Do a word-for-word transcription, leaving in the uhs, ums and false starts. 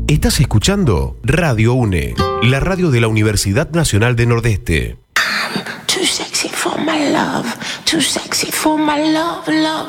Estás escuchando Radio UNE, la radio de la Universidad Nacional de Nordeste. Too sexy for my love, too sexy for my love, love.